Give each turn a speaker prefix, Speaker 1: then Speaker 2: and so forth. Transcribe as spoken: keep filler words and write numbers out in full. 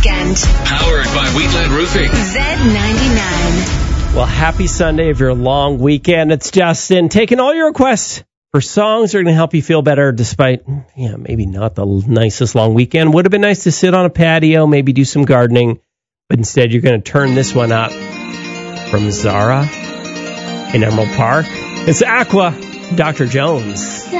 Speaker 1: weekend.
Speaker 2: Powered by Wheatland Roofing.
Speaker 1: Z ninety-nine.
Speaker 3: Well, happy Sunday of your long weekend. It's Justin taking all your requests for songs that are going to help you feel better despite, yeah, maybe not the nicest long weekend. Would have been nice to sit on a patio, maybe do some gardening, but instead you're going to turn this one up from Zara in Emerald Park. It's Aqua, Doctor Jones.